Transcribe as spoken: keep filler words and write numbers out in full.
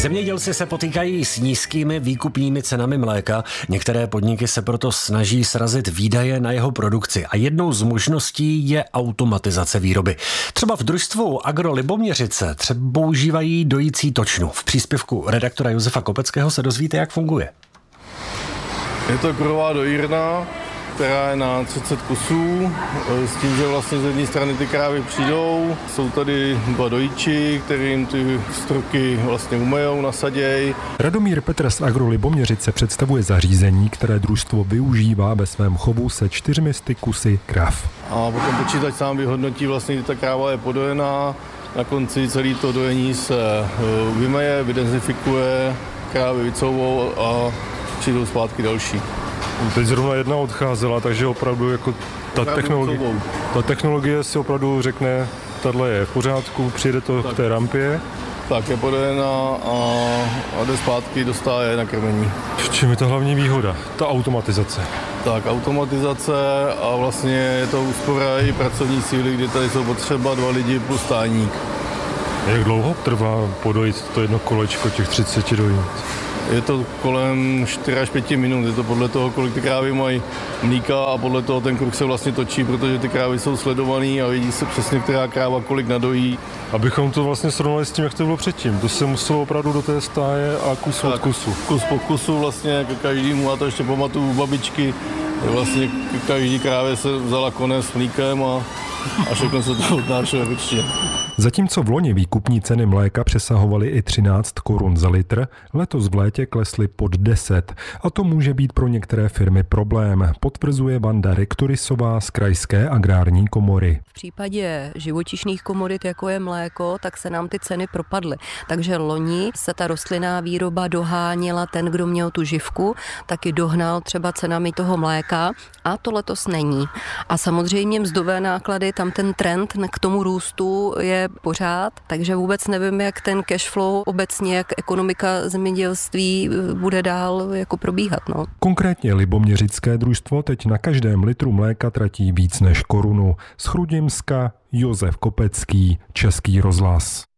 Zemědělci se potýkají s nízkými výkupními cenami mléka. Některé podniky se proto snaží srazit výdaje na jeho produkci a jednou z možností je automatizace výroby. Třeba v družstvu Agro Liboměřice třeba používají dojící točnu. V příspěvku redaktora Josefa Kopeckého se dozvíte, jak funguje. Je to krová dojírna, která je na třicet kusů, s tím, že vlastně z jedné strany ty krávy přijdou, jsou tady dva dojíči, kterým ty struky vlastně umejou, nasaděj. Radomír Petr z Agro Liboměřice představuje zařízení, které družstvo využívá ve svém chovu se čtyřmi sty kusy krav. A potom počítač sám vyhodnotí vlastně, kdy ta kráva je podojená, na konci celé to dojení se vymeje, vydezinfikuje, krávy vycouvou a přijdou zpátky další. Teď zrovna jedna odcházela, takže opravdu jako ta, technologie, ta technologie si opravdu řekne, tahle je v pořádku, přijde to tak k té rampě. Tak je podojená a, a jde zpátky, dostává je na krmení. V čem je ta hlavní výhoda? Ta automatizace. Tak automatizace a vlastně je to úspora i pracovní síly, kdy tady jsou potřeba dva lidi plus stáník. Jak dlouho trvá podojit to jedno kolečko těch třicet dojnic? Je to kolem čtyři až pět minut, je to podle toho, kolik ty krávy mají mlíka a podle toho ten kruh se vlastně točí, protože ty krávy jsou sledovaný a vidí se přesně, která kráva kolik nadojí. Abychom to vlastně srovnali s tím, jak to bylo předtím, to se muselo opravdu do té stáje a kus tak, od kusu. Kus po kusu vlastně ke každému, a to ještě pamatuju u babičky, vlastně k každý krávě se vzala konec s mlíkem a, a všechno se to odnášelo ručně. Zatímco v loni výkupní ceny mléka přesahovaly i třináct korun za litr, letos v létě klesly pod deset. A to může být pro některé firmy problém, potvrzuje Vanda Rektorisová z Krajské agrární komory. V případě živočišných komodit, jako je mléko, tak se nám ty ceny propadly. Takže loni se ta rostlinná výroba doháněla, ten, kdo měl tu živku, taky dohnal třeba cenami toho mléka a to letos není. A samozřejmě mzdové náklady, tam ten trend k tomu růstu je pořád, takže vůbec nevím, jak ten cash flow obecně, jak ekonomika zemědělství bude dál jako probíhat. No. Konkrétně liboměřické družstvo teď na každém litru mléka tratí víc než korunu. Z Chrudimska Josef Kopecký, Český rozhlas.